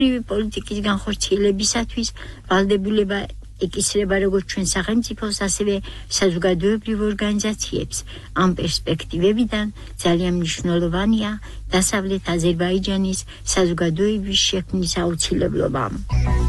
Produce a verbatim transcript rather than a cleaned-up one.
პოლიტიკის განხორციელებისათვის ვალდებულება ეკისრება როგორც ჩვენ სახელმწიფოს, ასევე საზოგადოებრივ ორგანიზაციებს. ამ პერსპექტივებიდან ძალიან მნიშვნელოვანია დასავლეთ აზერბაიჯანის საზოგადოების შექმნის აუცილებლობა.